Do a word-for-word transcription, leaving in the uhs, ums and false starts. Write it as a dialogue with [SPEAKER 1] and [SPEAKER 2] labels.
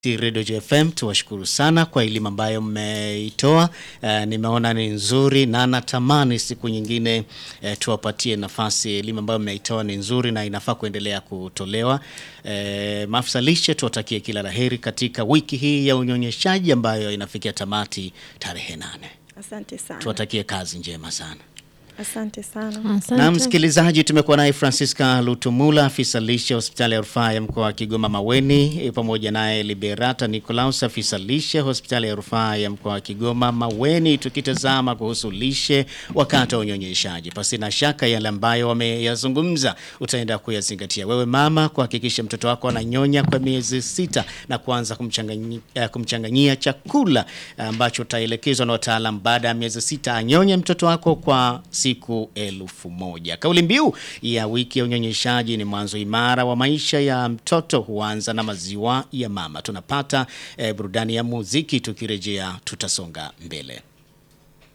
[SPEAKER 1] Radio J F M, tuwashukuru sana kwa elimu ambayo mmeitoa. Uh, nimeona ni nzuri na natamani siku nyingine uh, tuwapatie nafasi. Elimu ambayo mmeitoa ni nzuri na inafaa kuendelea kutolewa. Uh, maafisa lishe tuwatakie kila laheri katika wiki hii ya unyonyeshaji ambayo inafikia tamati tarehe nane.
[SPEAKER 2] Asante sana.
[SPEAKER 1] Tuwatakie kazi njema sana.
[SPEAKER 2] Asante sana.
[SPEAKER 3] Asante.
[SPEAKER 1] Na msikilizaji, tumekuwa naye Francisca Lutumula, afisa lishe hospitali ya rufaa ya mkoa wa Kigoma Maweni, pamoja naye Liberata Nicolaus, afisa lishe hospitali ya rufaa ya mkoa wa Kigoma Maweni, tukitazama kuhusu lishe wakati wa unyonyeshaji. Pasi na shaka yale ambayo wameyazungumza utaenda kuyazingatia wewe mama, kuhakikisha mtoto wako ananyonya kwa miezi sita na kuanza kumchanganyia kumchanganyia chakula ambacho utaelekezwa na wataalamu. Baada ya miezi sita anyonye mtoto wako kwa siku elfu moja. Kauli mbiu ya wiki ya unyonyeshaji ni mwanzo imara wa maisha ya mtoto huanza na maziwa ya mama. Tunapata eh, burudani ya muziki, tukirejea tutasonga mbele.